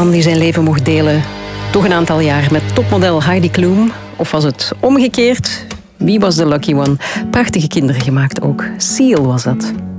man die zijn leven mocht delen, toch een aantal jaar met topmodel Heidi Klum. Of was het omgekeerd? Wie was de lucky one? Prachtige kinderen gemaakt ook. Seal was dat.